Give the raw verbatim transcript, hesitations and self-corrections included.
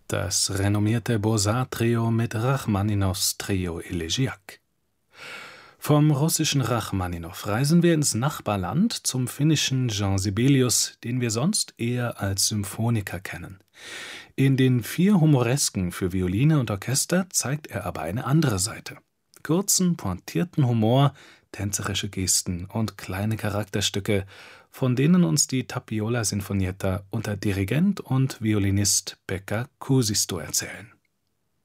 Das renommierte Beaux-Arts-Trio mit Rachmaninows Trio Elegiac. Vom russischen Rachmaninow reisen wir ins Nachbarland zum finnischen Jean Sibelius, den wir sonst eher als Symphoniker kennen. In den vier Humoresken für Violine und Orchester zeigt er aber eine andere Seite. Kurzen, pointierten Humor, tänzerische Gesten und kleine Charakterstücke, von denen uns die Tapiola Sinfonietta unter Dirigent und Violinist Pekka Kuusisto erzählen.